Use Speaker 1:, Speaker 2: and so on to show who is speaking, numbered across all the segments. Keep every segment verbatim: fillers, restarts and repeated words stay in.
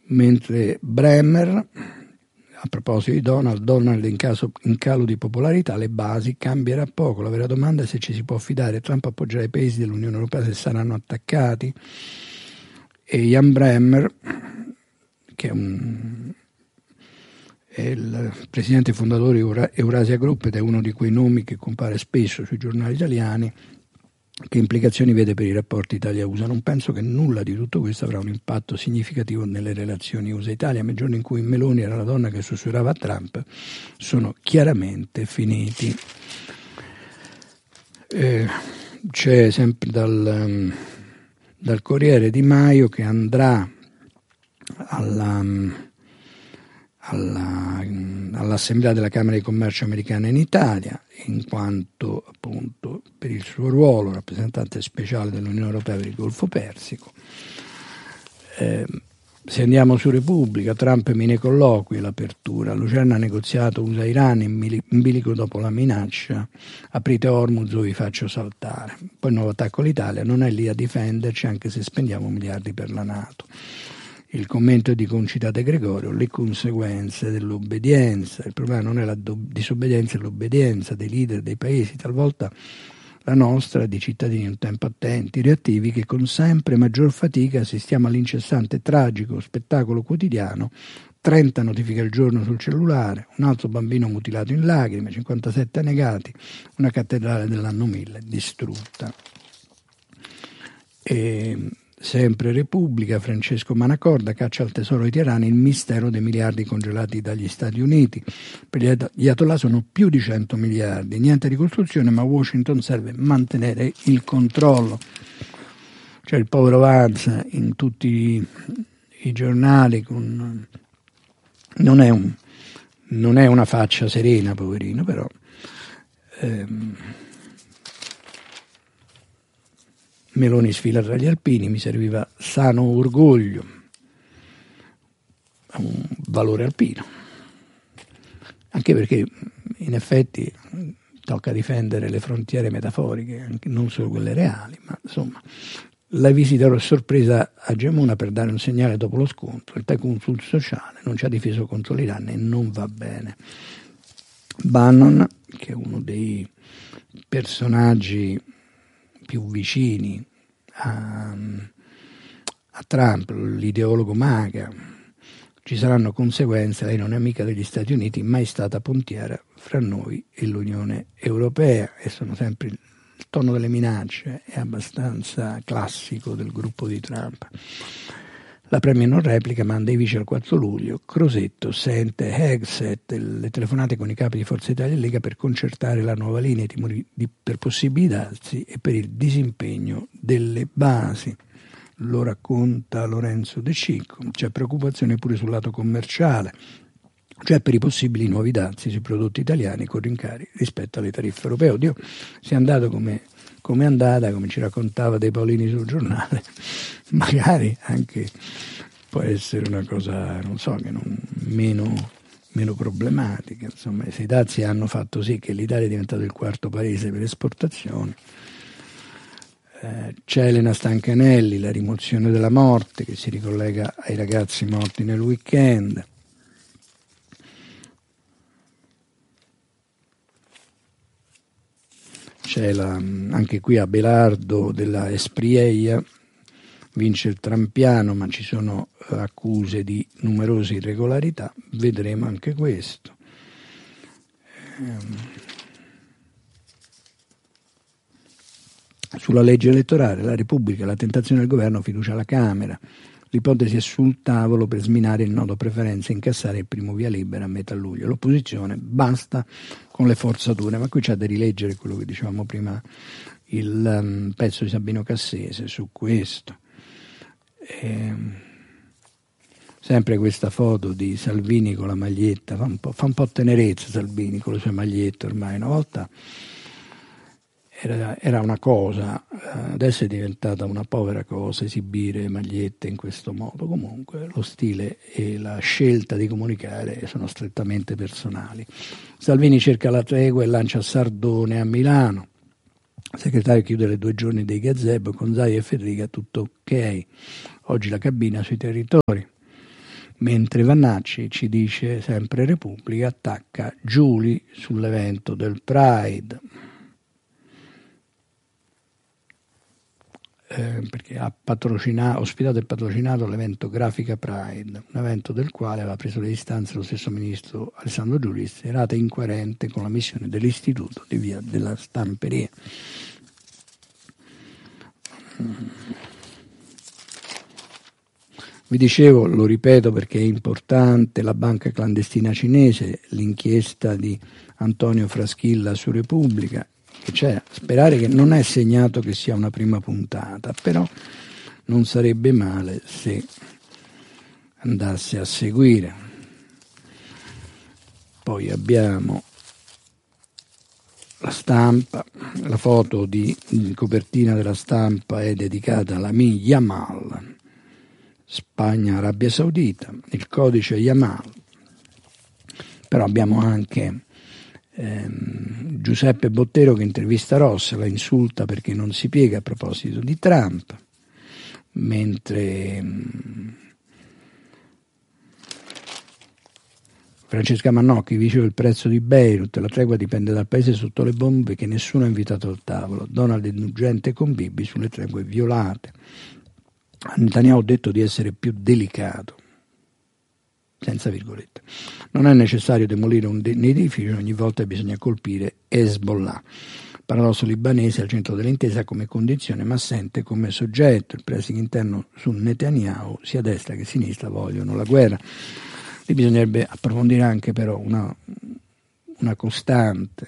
Speaker 1: Mentre Bremer, a proposito di Donald, Donald in, caso, in calo di popolarità, le basi cambierà poco. La vera domanda è se ci si può fidare. Trump appoggerà i paesi dell'Unione Europea se saranno attaccati. E Jan Bremer, che è, un, è il presidente fondatore di Eurasia Group ed è uno di quei nomi che compare spesso sui giornali italiani, che implicazioni vede per i rapporti Italia-U S A? Non penso che nulla di tutto questo avrà un impatto significativo nelle relazioni U S A-Italia, ma il giorno in cui Meloni era la donna che sussurrava a Trump sono chiaramente finiti. Eh, c'è sempre dal, um, dal Corriere Di Maio che andrà alla, alla, all'Assemblea della Camera di Commercio americana in Italia, in quanto appunto per il suo ruolo rappresentante speciale dell'Unione Europea per il Golfo Persico. Eh, se andiamo su Repubblica, Trump e mine colloqui, l'apertura, Lucerna ha negoziato U S A-Iran in bilico dopo la minaccia, aprite Hormuz o vi faccio saltare. Poi il nuovo attacco all'Italia, non è lì a difenderci anche se spendiamo miliardi per la NATO. Il commento è di Concita De Gregorio, le conseguenze dell'obbedienza. Il problema non è la do- disobbedienza, è l'obbedienza dei leader dei paesi, talvolta la nostra, di cittadini un tempo attenti, reattivi, che con sempre maggior fatica assistiamo all'incessante tragico spettacolo quotidiano, trenta notifiche al giorno sul cellulare, un altro bambino mutilato in lacrime, cinquantasette annegati, una cattedrale dell'anno mille distrutta. E... Sempre Repubblica, Francesco Manacorda caccia al tesoro haitiano il mistero dei miliardi congelati dagli Stati Uniti. Per gli Ayatollah sono più di cento miliardi, niente ricostruzione, ma Washington serve mantenere il controllo. C'è il povero Vance in tutti i, i giornali, con, non, è un, non è una faccia serena, poverino, però... Ehm, Meloni sfila tra gli alpini, mi serviva sano orgoglio, un valore alpino, anche perché in effetti tocca difendere le frontiere metaforiche, anche non solo quelle reali, ma insomma la visita sorpresa a Gemona per dare un segnale dopo lo scontro, il tycoon sul sociale non ci ha difeso contro l'Iran e non va bene. Bannon, che è uno dei personaggi più vicini a, a Trump, l'ideologo MAGA, ci saranno conseguenze, lei non è amica degli Stati Uniti, mai stata pontiera fra noi e l'Unione Europea, e sono sempre il tono delle minacce è abbastanza classico del gruppo di Trump. La Premier non replica, manda i vici al quattro luglio. Crosetto sente Hegseth, le telefonate con i capi di Forza Italia e Lega per concertare la nuova linea, timori di, per possibili dazi e per il disimpegno delle basi. Lo racconta Lorenzo De Cicco. C'è preoccupazione pure sul lato commerciale, cioè per i possibili nuovi dazi sui prodotti italiani con rincari rispetto alle tariffe europee. Oddio, sia andato come... come è andata, come ci raccontava De Paolini sul giornale, magari anche può essere una cosa, non so, che non, meno, meno problematica. Insomma, se i dazi hanno fatto sì che l'Italia è diventato il quarto paese per esportazioni. Eh, c'è Elena Stancanelli, la rimozione della morte, che si ricollega ai ragazzi morti nel weekend. C'è la, anche qui Abelardo della Esprieia, vince il Trampiano, ma ci sono accuse di numerose irregolarità, vedremo anche questo. Sulla legge elettorale, la Repubblica, la tentazione del governo, fiducia alla Camera, l'ipotesi è sul tavolo per sminare il nodo preferenze e incassare il primo via libera a metà luglio. L'opposizione basta con le forzature, ma qui c'è da rileggere quello che dicevamo prima, il um, pezzo di Sabino Cassese su questo. E, sempre questa foto di Salvini con la maglietta, fa un po', fa un po' tenerezza Salvini con le sue magliette ormai, una volta era, era una cosa, adesso è diventata una povera cosa esibire magliette in questo modo. Comunque lo stile e la scelta di comunicare sono strettamente personali. Salvini cerca la tregua e lancia Sardone a Milano. Il segretario chiude le due giorni dei gazebo con Zaia e Ferriga, tutto ok. Oggi la cabina sui territori. mentre Vannacci ci dice, sempre Repubblica, attacca Giuli sull'evento del Pride, eh, perché ha patrocinato, ospitato e patrocinato l'evento Grafica Pride, un evento del quale aveva preso le distanze lo stesso ministro Alessandro Giuli, serata incoerente con la missione dell'istituto di via della Stamperia. Vi dicevo, lo ripeto perché è importante, la banca clandestina cinese, l'inchiesta di Antonio Fraschilla su Repubblica, che c'è, sperare che non è segnato che sia una prima puntata, però non sarebbe male se andasse a seguire. Poi abbiamo La Stampa, la foto di, di copertina della Stampa è dedicata alla Lamine Yamal, Spagna, Arabia Saudita, il codice Yamal, però abbiamo anche ehm, Giuseppe Bottero che intervista Ross, la insulta perché non si piega a proposito di Trump, mentre ehm, Francesca Mannocchi dice il prezzo di Beirut, la tregua dipende dal paese sotto le bombe che nessuno ha invitato al tavolo, Donald indulgente con Bibi sulle tregue violate. Netanyahu ha detto di essere più delicato, senza virgolette. Non è necessario demolire un, de- un edificio, ogni volta bisogna colpire Hezbollah. Paradosso libanese al centro dell'intesa come condizione ma assente come soggetto. Il pressing interno su Netanyahu, sia destra che sinistra, vogliono la guerra. Lì bisognerebbe approfondire anche però una, una costante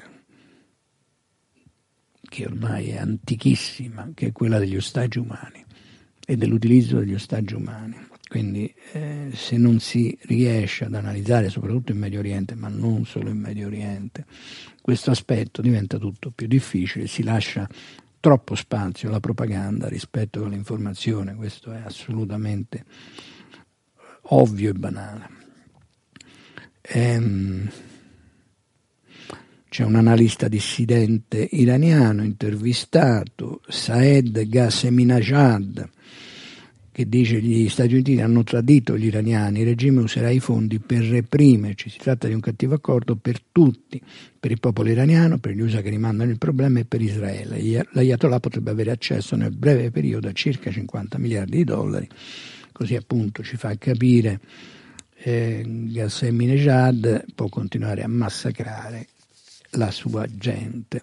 Speaker 1: che ormai è antichissima, che è quella degli ostaggi umani e dell'utilizzo degli ostaggi umani. Quindi eh, se non si riesce ad analizzare, soprattutto in Medio Oriente, ma non solo in Medio Oriente, questo aspetto diventa tutto più difficile, si lascia troppo spazio alla propaganda rispetto all'informazione, questo è assolutamente ovvio e banale. Ehm, c'è un analista dissidente iraniano intervistato, Saed Ghaseminejad, che dice che gli Stati Uniti hanno tradito gli iraniani, il regime userà i fondi per reprimerci, si tratta di un cattivo accordo per tutti, per il popolo iraniano, per gli U S A che rimandano il problema e per Israele. L'Ayatollah potrebbe avere accesso nel breve periodo a circa cinquanta miliardi di dollari, così appunto ci fa capire eh, Ghaseminejad può continuare a massacrare la sua gente.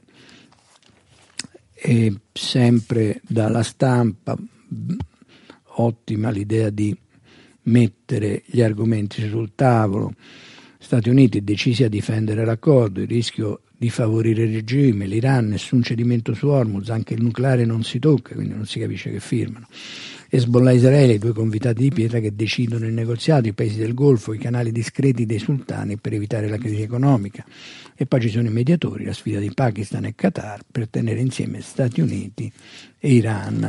Speaker 1: E sempre dalla Stampa, ottima l'idea di mettere gli argomenti sul tavolo. Stati Uniti decisi a difendere l'accordo, il rischio di favorire il regime, l'Iran, nessun cedimento su Hormuz, anche il nucleare non si tocca, quindi non si capisce che firmano. Hezbollah e Israele, i due convitati di pietra che decidono il negoziato, i paesi del Golfo, i canali discreti dei sultani per evitare la crisi economica. E poi ci sono i mediatori, la sfida di Pakistan e Qatar per tenere insieme Stati Uniti e Iran.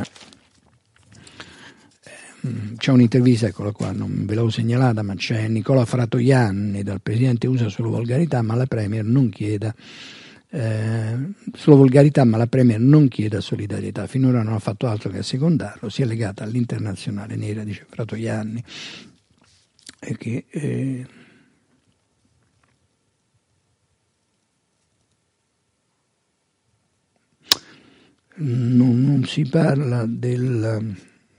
Speaker 1: C'è un'intervista, eccola qua, non ve l'avevo segnalata, ma c'è Nicola Fratoianni dal presidente U S A sulla volgarità, ma la Premier non chieda eh, sulla volgarità, ma la Premier non chieda solidarietà. Finora non ha fatto altro che assecondarlo, si è legata all'internazionale nera, dice Fratoianni, e che eh, non, non si parla del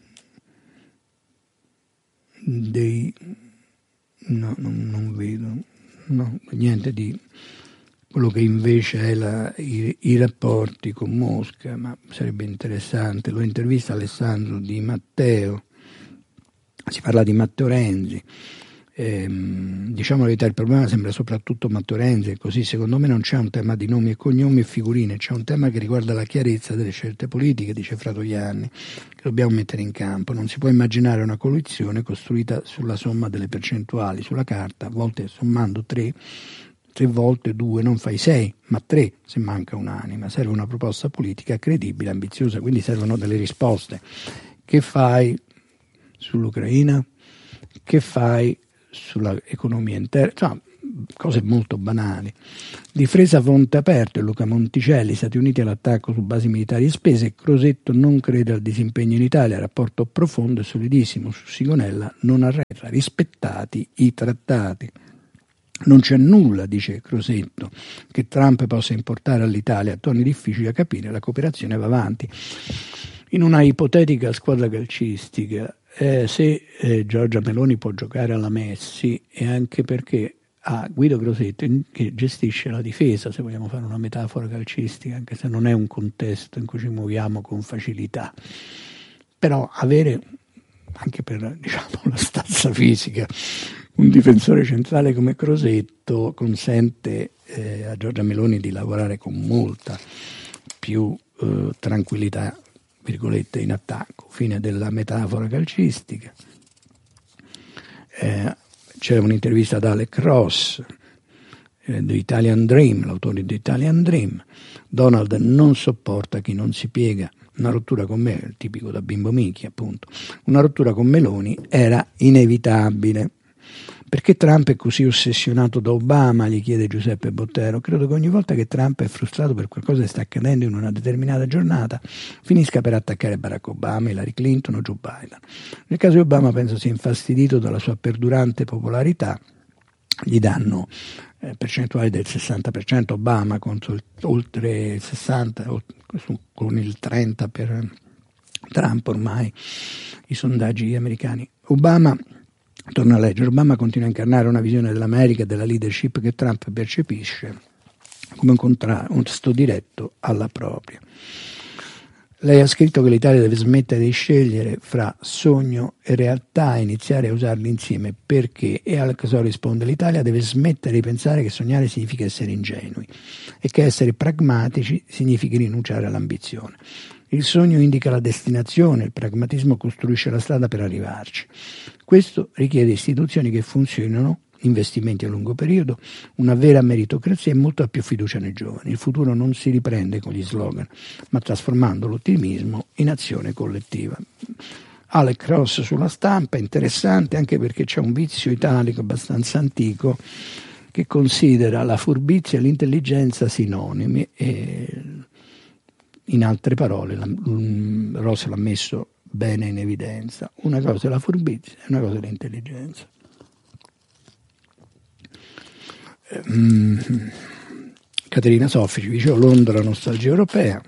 Speaker 1: dei no, non, non vedo no, niente di quello che invece è la, i, i rapporti con Mosca, ma sarebbe interessante. Lo intervista Alessandro Di Matteo, si parla di Matteo Renzi. Ehm, diciamo la verità, il problema sembra soprattutto Matteo Renzi, e così secondo me non c'è un tema di nomi e cognomi e figurine, c'è un tema che riguarda la chiarezza delle scelte politiche, dice Fratoianni, che dobbiamo mettere in campo. Non si può immaginare una coalizione costruita sulla somma delle percentuali sulla carta, a volte sommando tre, tre volte due non fai sei, ma tre se manca un'anima. Serve una proposta politica credibile, ambiziosa, quindi servono delle risposte. Che fai sull'Ucraina? Che fai sulla economia interna? Cioè, cose molto banali. Difesa fonte aperto e Luca Monticelli, Stati Uniti all'attacco su basi militari e spese, Crosetto non crede al disimpegno in Italia, rapporto profondo e solidissimo su Sigonella, non arretra, rispettati i trattati. Non c'è nulla, dice Crosetto, che Trump possa importare all'Italia, a toni difficili da capire, la cooperazione va avanti. In una ipotetica squadra calcistica, eh, se eh, Giorgia Meloni può giocare alla Messi, è anche perché ha Guido Crosetto che gestisce la difesa, se vogliamo fare una metafora calcistica, anche se non è un contesto in cui ci muoviamo con facilità. Però avere, anche per diciamo, la stazza fisica, un difensore centrale come Crosetto consente eh, a Giorgia Meloni di lavorare con molta più eh, tranquillità, virgolette, in attacco. Fine della metafora calcistica. Eh, c'è un'intervista ad Alec Ross eh, di Italian Dream, l'autore di Italian Dream. Donald non sopporta chi non si piega. Una rottura con me, tipico da bimbo Michi appunto, una rottura con Meloni era inevitabile. Perché Trump è così ossessionato da Obama, gli chiede Giuseppe Bottero. Credo che ogni volta che Trump è frustrato per qualcosa che sta accadendo in una determinata giornata, finisca per attaccare Barack Obama, Hillary Clinton o Joe Biden. Nel caso di Obama penso sia infastidito dalla sua perdurante popolarità, gli danno eh, percentuali del sessanta per cento Obama contro il, oltre il sessanta per cento, con il trenta per cento per Trump ormai, i sondaggi americani. Obama... Torno a leggere, Obama continua a incarnare una visione dell'America e della leadership che Trump percepisce come un contrasto diretto alla propria. Lei ha scritto che l'Italia deve smettere di scegliere fra sogno e realtà e iniziare a usarli insieme perché, e al caso risponde, l'Italia deve smettere di pensare che sognare significa essere ingenui e che essere pragmatici significa rinunciare all'ambizione. Il sogno indica la destinazione, il pragmatismo costruisce la strada per arrivarci. Questo richiede istituzioni che funzionino, investimenti a lungo periodo, una vera meritocrazia e molta più fiducia nei giovani. Il futuro non si riprende con gli slogan, ma trasformando l'ottimismo in azione collettiva. Alec Ross sulla Stampa, interessante anche perché c'è un vizio italico abbastanza antico che considera la furbizia e l'intelligenza sinonimi e, in altre parole, la, um, Ross l'ha messo bene in evidenza. Una cosa è la furbizia e una cosa è l'intelligenza. Mm. Caterina Soffici, dicevo, Londra, nostalgia europea.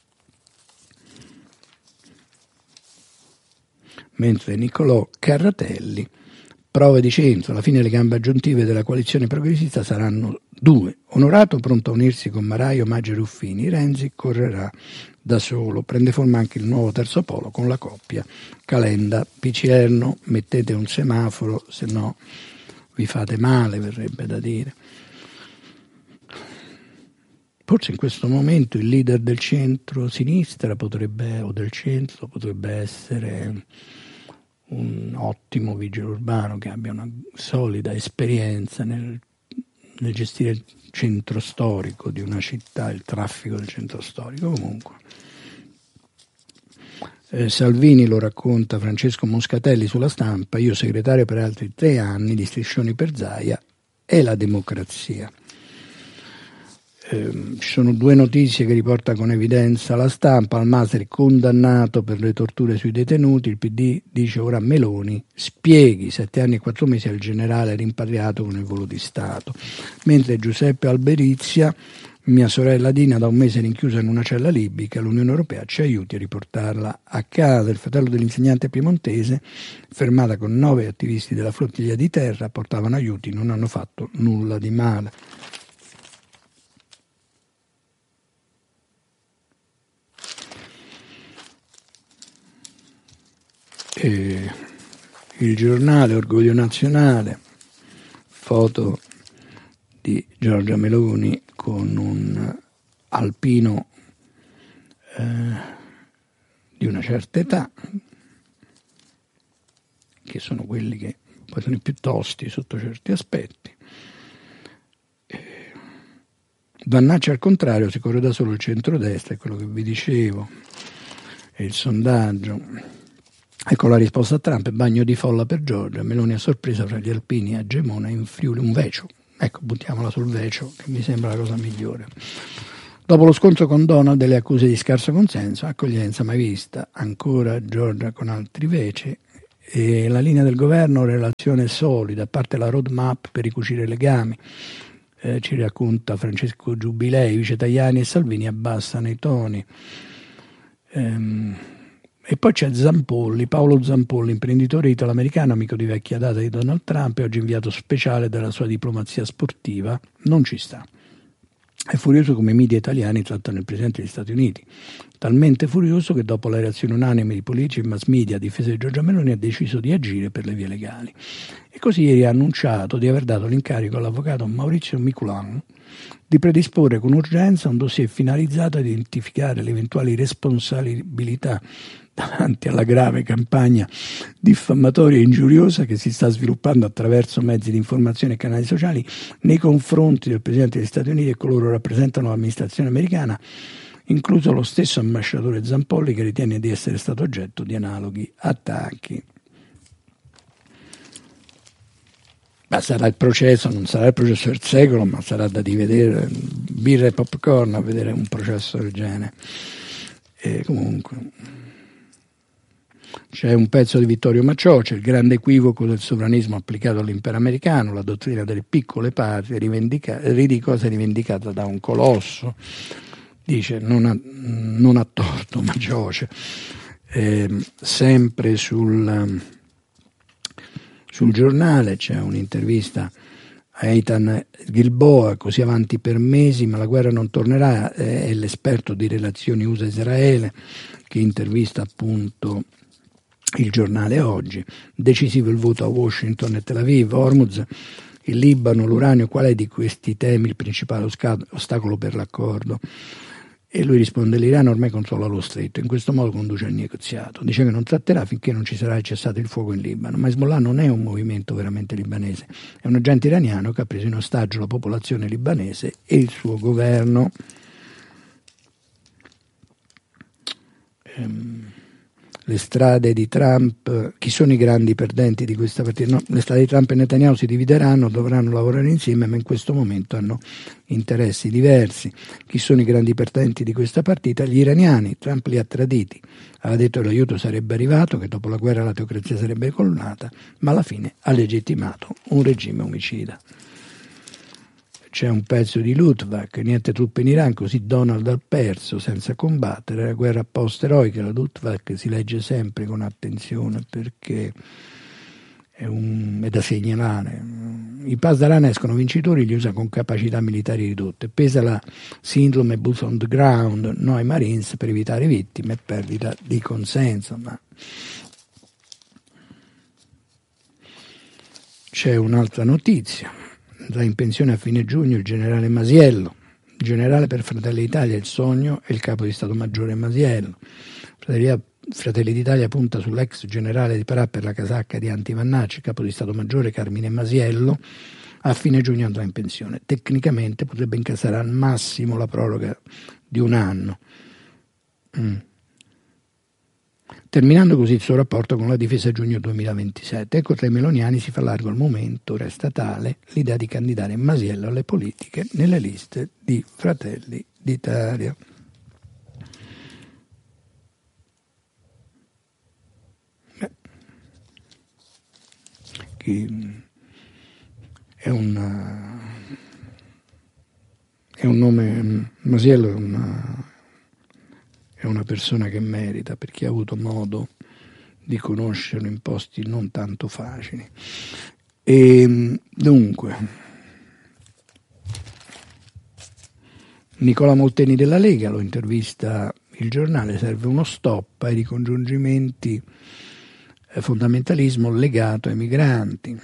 Speaker 1: Mentre Niccolò Carratelli, prove di centro, alla fine le gambe aggiuntive della coalizione progressista saranno due. Onorato pronto a unirsi con Maraio, Maggi e Ruffini, Renzi correrà da solo, prende forma anche il nuovo terzo polo con la coppia Calenda Picierno, mettete un semaforo, se no vi fate male, verrebbe da dire. Forse in questo momento il leader del centro-sinistra potrebbe, o del centro potrebbe essere un ottimo vigile urbano che abbia una solida esperienza nel, nel gestire il centro storico di una città, il traffico del centro storico. Comunque eh, Salvini lo racconta Francesco Moscatelli sulla Stampa, io segretario per altri tre anni di striscioni per Zaia e la democrazia. Eh, ci sono due notizie che riporta con evidenza la Stampa. Almasri condannato per le torture sui detenuti, il P D dice ora Meloni spieghi sette anni e quattro mesi al generale rimpatriato con il volo di Stato, mentre Giuseppe Alberizia, mia sorella Dina da un mese rinchiusa in una cella libica, l'Unione Europea ci aiuti a riportarla a casa. Il fratello dell'insegnante piemontese, fermata con nove attivisti della flottiglia di terra, portavano aiuti, non hanno fatto nulla di male. E il giornale Orgoglio Nazionale, foto di Giorgia Meloni con un alpino eh, di una certa età, che sono quelli che poi sono i più tosti sotto certi aspetti. Eh, Vannacci al contrario, si corre da solo il centrodestra, è quello che vi dicevo, è il sondaggio. Ecco la risposta a Trump, bagno di folla per Giorgia, Meloni a sorpresa fra gli alpini a Gemona in Friuli, un vecio, Ecco, buttiamola sul Vecio, che mi sembra la cosa migliore. Dopo lo scontro con Donald e le accuse di scarso consenso, accoglienza mai vista, ancora Giorgia con altri Veci, e la linea del governo, relazione solida, a parte la roadmap per ricucire i legami, eh, ci racconta Francesco Giubilei, Vice Tajani e Salvini abbassano i toni. Ehm, e poi c'è Zampolli, Paolo Zampolli, imprenditore italo-americano, amico di vecchia data di Donald Trump e oggi inviato speciale della sua diplomazia sportiva, non ci sta. È furioso come i media italiani trattano il Presidente degli Stati Uniti, talmente furioso che dopo la reazione unanime di politici e mass media a difesa di Giorgia Meloni ha deciso di agire per le vie legali. E così ieri ha annunciato di aver dato l'incarico all'avvocato Maurizio Miculan di predisporre con urgenza un dossier finalizzato a identificare le eventuali responsabilità davanti alla grave campagna diffamatoria e ingiuriosa che si sta sviluppando attraverso mezzi di informazione e canali sociali nei confronti del Presidente degli Stati Uniti e coloro che rappresentano l'amministrazione americana, incluso lo stesso ambasciatore Zampolli, che ritiene di essere stato oggetto di analoghi attacchi. Ma sarà il processo, non sarà il processo del secolo, ma sarà da rivedere, birra e popcorn a vedere un processo del genere. E comunque c'è un pezzo di Vittorio Macciò, c'è il grande equivoco del sovranismo applicato all'impero americano, la dottrina delle piccole patrie rivendica- ridicosa rivendicata da un colosso. Dice, non ha, non ha torto Macciò, eh, sempre sul... Sul giornale c'è un'intervista a Eitan Gilboa, così avanti per mesi, ma la guerra non tornerà, è l'esperto di relazioni U S A-Israele che intervista appunto il giornale oggi. Decisivo il voto a Washington e Tel Aviv, Hormuz, il Libano, l'uranio, qual è di questi temi il principale ostacolo per l'accordo? E lui risponde, l'Iran ormai controlla lo stretto, in questo modo conduce al negoziato. Dice che non tratterà finché non ci sarà cessato il fuoco in Libano, ma Hezbollah non è un movimento veramente libanese, è un agente iraniano che ha preso in ostaggio la popolazione libanese e il suo governo. Ehm, le strade di Trump, chi sono i grandi perdenti di questa partita? No, le strade di Trump e Netanyahu si divideranno, dovranno lavorare insieme, ma in questo momento hanno interessi diversi. Chi sono i grandi perdenti di questa partita? Gli iraniani. Trump li ha traditi, aveva detto che l'aiuto sarebbe arrivato, che dopo la guerra la teocrazia sarebbe collata, ma alla fine ha legittimato un regime omicida. C'è un pezzo di Luttwak, niente truppe in Iran, così Donald ha perso senza combattere, la guerra post-eroica. La Luttwak si legge sempre con attenzione perché è, un, è da segnalare. I Pasdaran escono vincitori, li usa con capacità militari ridotte, pesa la sindrome boots on the ground, no ai Marines per evitare vittime e perdita di consenso. Ma c'è un'altra notizia. Andrà in pensione a fine giugno il generale Masiello, generale per Fratelli d'Italia, il sogno e il capo di Stato Maggiore Masiello. Fratelli, Fratelli d'Italia punta sull'ex generale di Parà per la casacca di Anti Vannacci, capo di Stato Maggiore Carmine Masiello, a fine giugno andrà in pensione. Tecnicamente potrebbe incassare al massimo la proroga di un anno. Mm. Terminando così il suo rapporto con la difesa giugno duemilaventisette. Ecco, tra i meloniani si fa largo al momento, resta tale l'idea di candidare Masiello alle politiche nelle liste di Fratelli d'Italia. Beh, chi è un, è un nome, Masiello è una... è una persona che merita, perché ha avuto modo di conoscerlo in posti non tanto facili. E dunque, Nicola Molteni della Lega lo intervista il giornale, serve uno stop ai ricongiungimenti, eh, fondamentalismo legato ai migranti.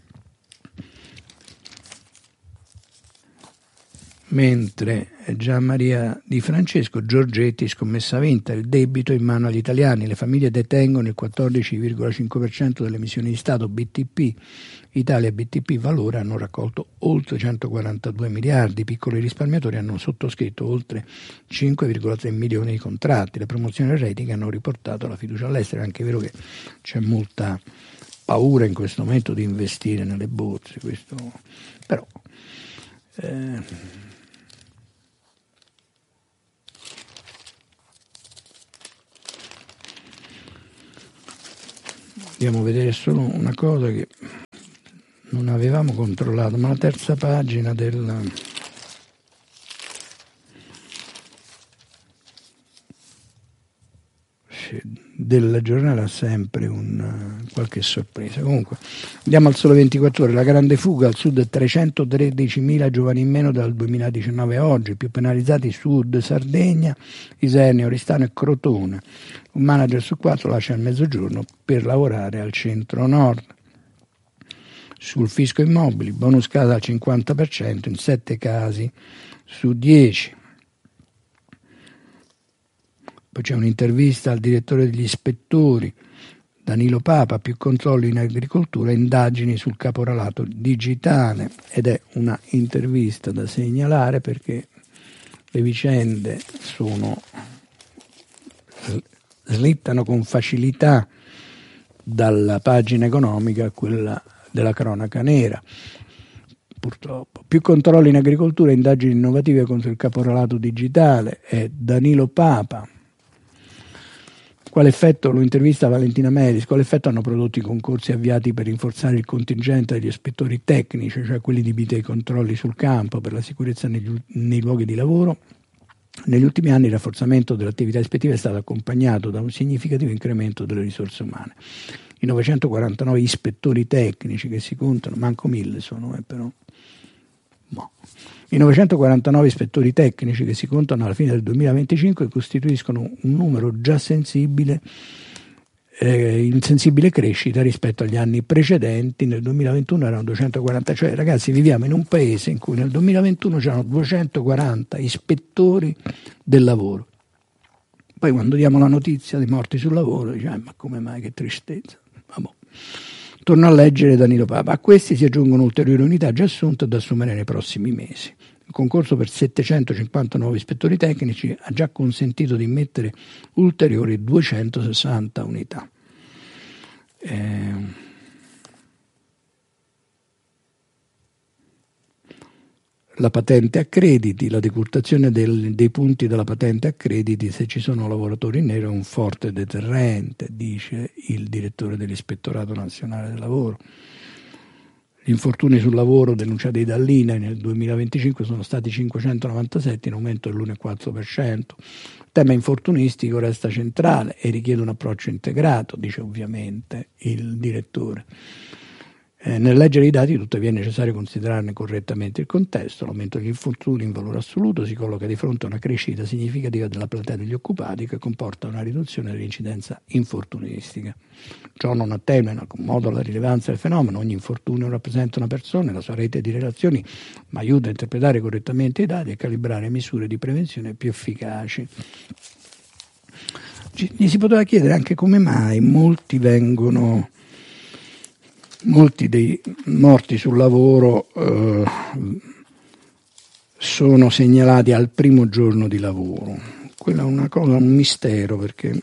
Speaker 1: Mentre Gian Maria Di Francesco, Giorgetti, scommessa vinta, il debito in mano agli italiani, le famiglie detengono il quattordici virgola cinque per cento delle missioni di Stato, B T P, Italia e B T P Valore hanno raccolto oltre centoquarantadue miliardi, i piccoli risparmiatori hanno sottoscritto oltre cinque virgola tre milioni di contratti, le promozioni e rating hanno riportato la fiducia all'estero. È anche vero che c'è molta paura in questo momento di investire nelle borse, questo, però Eh, Andiamo a vedere solo una cosa che non avevamo controllato, ma la terza pagina del... del giornale ha sempre un, qualche sorpresa. Comunque andiamo al Sole ventiquattro Ore. La grande fuga al sud, trecentotredicimila giovani in meno dal duemiladiciannove a oggi, più penalizzati Sud, Sardegna, Isernia, Oristano e Crotone. Un manager su quattro lascia il mezzogiorno per lavorare al centro-nord. Sul fisco immobili, bonus casa al cinquanta per cento in sette casi su dieci. Poi c'è un'intervista al direttore degli ispettori, Danilo Papa, più controlli in agricoltura, indagini sul caporalato digitale, ed è una intervista da segnalare perché le vicende sono, slittano con facilità dalla pagina economica a quella della cronaca nera. Purtroppo. Più controlli in agricoltura, indagini innovative contro il caporalato digitale, è Danilo Papa. Quale effetto, lo intervista Valentina Melis, quale effetto hanno prodotto i concorsi avviati per rinforzare il contingente degli ispettori tecnici, cioè quelli adibiti ai controlli sul campo per la sicurezza negli, nei luoghi di lavoro? Negli ultimi anni il rafforzamento dell'attività ispettiva è stato accompagnato da un significativo incremento delle risorse umane. I novecentoquarantanove ispettori tecnici che si contano, manco mille sono, eh, però... No. I novecentoquarantanove ispettori tecnici che si contano alla fine del duemilaventicinque costituiscono un numero già sensibile, eh, in sensibile crescita rispetto agli anni precedenti. Nel duemilaventuno erano duecentoquaranta, cioè ragazzi viviamo in un paese in cui nel duemilaventuno c'erano duecentoquaranta ispettori del lavoro. Poi quando diamo la notizia dei morti sul lavoro diciamo, ma come mai, che tristezza. Vabbè. Torno a leggere Danilo Papa. A questi si aggiungono ulteriori unità già assunte da assumere nei prossimi mesi. Il concorso per settecentocinquanta nuovi ispettori tecnici ha già consentito di immettere ulteriori duecentosessanta unità. Eh... La patente a crediti, la decurtazione del, dei punti della patente a crediti se ci sono lavoratori in nero è un forte deterrente, dice il direttore dell'Ispettorato Nazionale del Lavoro. Gli infortuni sul lavoro denunciati dall'I N A I nel duemilaventicinque sono stati cinquecentonovantasette, in aumento dell'uno virgola quattro per cento. Il tema infortunistico resta centrale e richiede un approccio integrato, dice ovviamente il direttore. Eh, nel leggere i dati, tuttavia, è necessario considerarne correttamente il contesto. L'aumento degli infortuni in valore assoluto si colloca di fronte a una crescita significativa della platea degli occupati che comporta una riduzione dell'incidenza infortunistica. Ciò non attenua in alcun modo la rilevanza del fenomeno. Ogni infortunio rappresenta una persona e la sua rete di relazioni, ma aiuta a interpretare correttamente i dati e a calibrare misure di prevenzione più efficaci. Gli si poteva chiedere anche come mai molti vengono... Molti dei morti sul lavoro eh, sono segnalati al primo giorno di lavoro. Quella è una cosa, un mistero, perché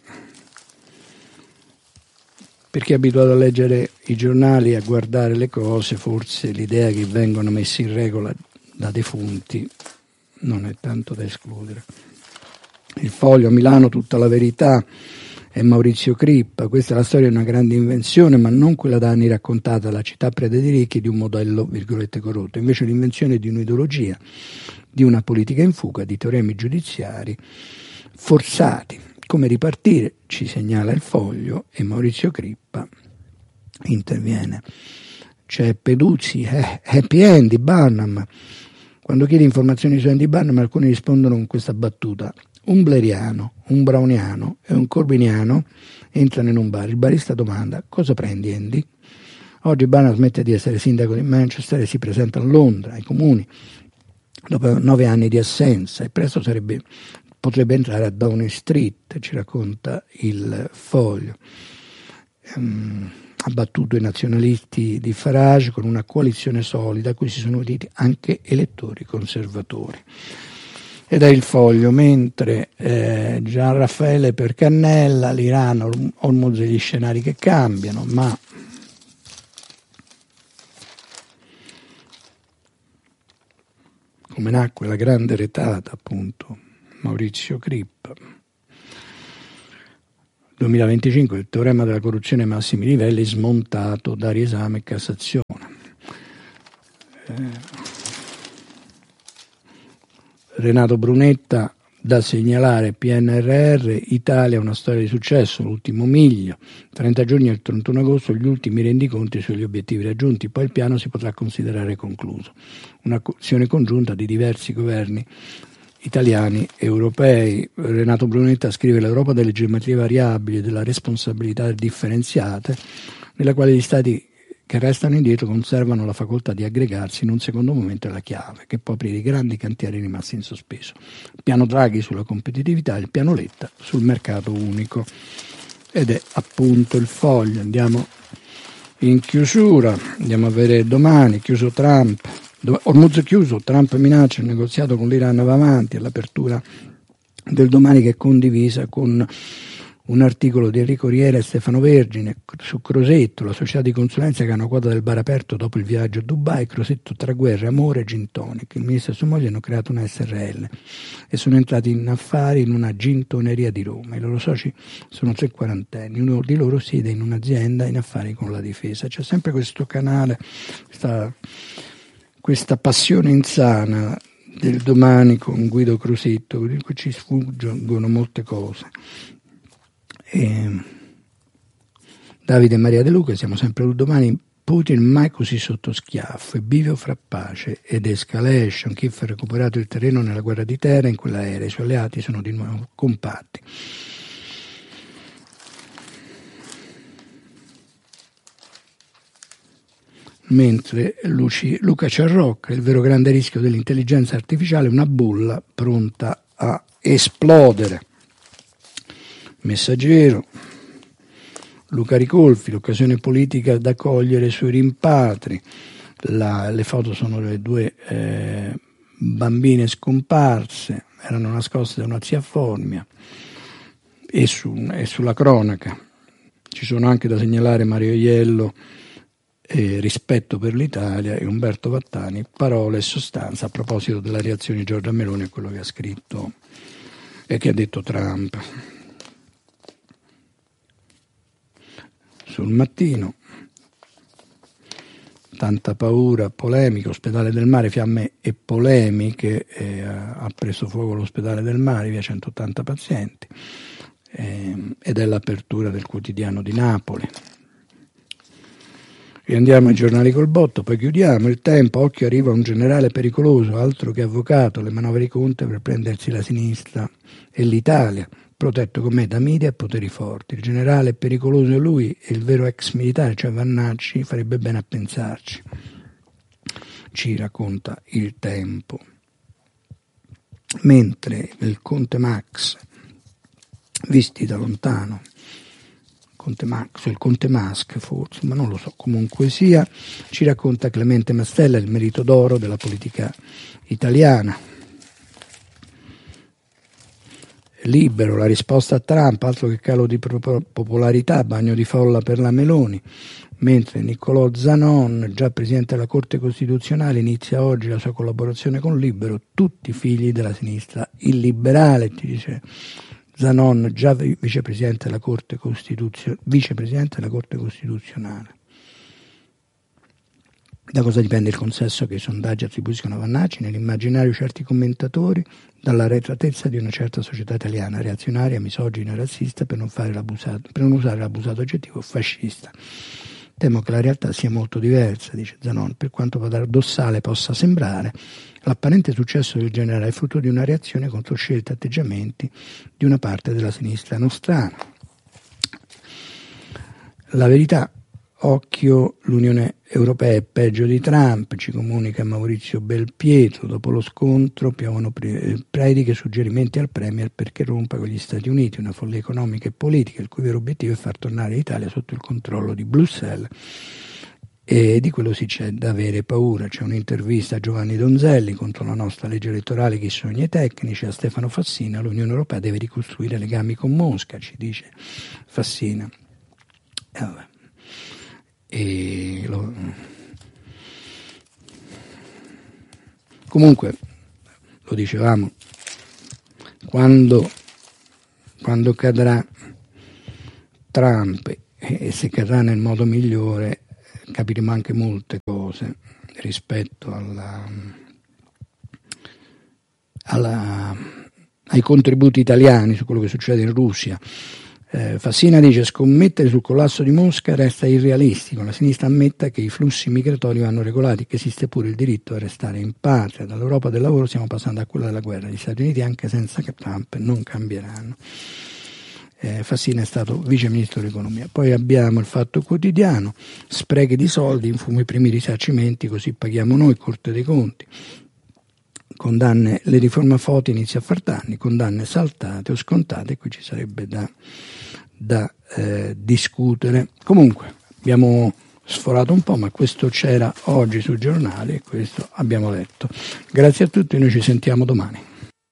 Speaker 1: per chi è abituato a leggere i giornali e a guardare le cose, forse l'idea che vengono messi in regola da defunti non è tanto da escludere. Il Foglio, a Milano tutta la verità, è Maurizio Crippa. Questa è la storia di una grande invenzione, ma non quella da anni raccontata alla città preda di ricchi di un modello virgolette corrotto, invece l'invenzione di un'ideologia, di una politica in fuga, di teoremi giudiziari forzati. Come ripartire, ci segnala il Foglio, e Maurizio Crippa interviene. C'è Peduzzi, eh, happy end di Barnum. Quando chiede informazioni su Andy Barnum, alcuni rispondono con questa battuta: un bleriano, un browniano e un corbiniano entrano in un bar. Il barista domanda: cosa prendi, Andy? Oggi Barnum smette di essere sindaco di Manchester e si presenta a Londra, ai comuni, dopo nove anni di assenza, e presto sarebbe, potrebbe entrare a Downing Street, ci racconta il Foglio. Um, ha battuto i nazionalisti di Farage con una coalizione solida a cui si sono uniti anche elettori conservatori. Ed è il Foglio, mentre eh, Gian Raffaele per Cannella, l'Iran, Hormuz degli scenari che cambiano, ma come nacque la grande retata, appunto, Maurizio Crippa. duemilaventicinque, il teorema della corruzione ai massimi livelli smontato da riesame e Cassazione. Eh, Renato Brunetta, da segnalare P N R R, Italia una storia di successo, l'ultimo miglio, trenta giugno e il trentuno agosto gli ultimi rendiconti sugli obiettivi raggiunti, poi il piano si potrà considerare concluso. Un'azione congiunta di diversi governi italiani e europei. Renato Brunetta scrive: l'Europa delle geometrie variabili e della responsabilità differenziate, nella quale gli Stati che restano indietro conservano la facoltà di aggregarsi in un secondo momento è la chiave, che può aprire i grandi cantieri rimasti in sospeso. Il piano Draghi sulla competitività, il piano Letta sul mercato unico. Ed è appunto il Foglio. Andiamo in chiusura, andiamo a vedere domani, chiuso Trump, Hormuz chiuso, Trump minaccia il negoziato con l'Iran va avanti, all'apertura del Domani che è condivisa con un articolo di Enrico Riera e Stefano Vergine su Crosetto, la società di consulenza che ha una quota del bar aperto dopo il viaggio a Dubai. Crosetto tra guerra, amore e gin tonic. Il ministro e sua moglie hanno creato una S R L e sono entrati in affari in una gintoneria di Roma. I loro soci sono tre quarantenni, uno di loro siede in un'azienda in affari con la difesa. C'è sempre questo canale, questa, questa passione insana del Domani con Guido Crosetto, in cui ci sfuggono molte cose. E Davide e Maria De Luca, siamo sempre al Domani. Putin mai così sotto schiaffo, e bivio fra pace ed escalation. Kiev ha recuperato il terreno nella guerra di terra, in quella era i suoi alleati sono di nuovo compatti. Mentre Luci, Luca Ciarrocca, il vero grande rischio dell'intelligenza artificiale, una bolla pronta a esplodere. Messaggero, Luca Ricolfi, l'occasione politica da cogliere sui rimpatri. La, le foto sono le due eh, bambine scomparse, erano nascoste da una zia Formia. E, su, e sulla cronaca ci sono anche da segnalare Mario Iello, eh, rispetto per l'Italia, e Umberto Vattani, parole e sostanza a proposito della reazione di Giorgia Meloni a quello che ha scritto e che ha detto Trump. Sul Mattino, tanta paura, polemica, ospedale del mare, fiamme e polemiche, eh, ha preso fuoco l'ospedale del mare, via centottanta pazienti, eh, ed è l'apertura del quotidiano di Napoli. E andiamo ai giornali col botto, poi chiudiamo. Il Tempo, occhio arriva un generale pericoloso, altro che avvocato, le manovre di Conte per prendersi la sinistra e l'Italia. Protetto con me da media e poteri forti. Il generale è pericoloso lui e il vero ex militare, cioè Vannacci, farebbe bene a pensarci. Ci racconta il Tempo. Mentre il Conte Max, visti da lontano, Conte Max, il Conte Mask forse, ma non lo so, comunque sia, ci racconta Clemente Mastella il merito d'oro della politica italiana. Libero, la risposta a Trump, altro che calo di popolarità, bagno di folla per la Meloni, mentre Niccolò Zanon, già presidente della Corte Costituzionale, inizia oggi la sua collaborazione con Libero, tutti figli della sinistra illiberale, ti dice Zanon, già vicepresidente della Corte Costituzio- vicepresidente della Corte Costituzionale. Da cosa dipende il consenso che i sondaggi attribuiscono a Vannacci? Nell'immaginario certi commentatori, dalla retratezza di una certa società italiana, reazionaria, misogina e razzista, per non, fare l'abusato, per non usare l'abusato aggettivo fascista. Temo che la realtà sia molto diversa, dice Zanon, per quanto paradossale possa sembrare. L'apparente successo del generale è frutto di una reazione contro scelte e atteggiamenti di una parte della sinistra nostrana. La verità, occhio, l'Unione Europea è peggio di Trump, ci comunica Maurizio Belpietro. Dopo lo scontro piovono prediche e suggerimenti al Premier perché rompa con gli Stati Uniti, una follia economica e politica il cui vero obiettivo è far tornare l'Italia sotto il controllo di Bruxelles, e di quello sì c'è da avere paura. C'è un'intervista a Giovanni Donzelli contro la nostra legge elettorale che sogna i tecnici, a Stefano Fassina: l'Unione Europea deve ricostruire legami con Mosca, ci dice Fassina. E vabbè. E lo... Comunque lo dicevamo, quando, quando cadrà Trump, e se cadrà nel modo migliore, capiremo anche molte cose rispetto alla, alla, ai contributi italiani su quello che succede in Russia. Eh, Fassina dice: scommettere sul collasso di Mosca resta irrealistico, la sinistra ammetta che i flussi migratori vanno regolati, che esiste pure il diritto a restare in patria. Dall'Europa del lavoro stiamo passando a quella della guerra. Gli Stati Uniti, anche senza Trump, non cambieranno. Eh, Fassina è stato vice ministro dell'economia. Poi abbiamo il Fatto Quotidiano: sprechi di soldi, infumi i primi risarcimenti, così paghiamo noi, Corte dei Conti. Condanne, le riforme a Foti inizia a far danni, condanne saltate o scontate, qui ci sarebbe da, da eh, discutere. Comunque abbiamo sforato un po', ma questo c'era oggi sul giornale e questo abbiamo letto. Grazie a tutti, noi ci sentiamo domani.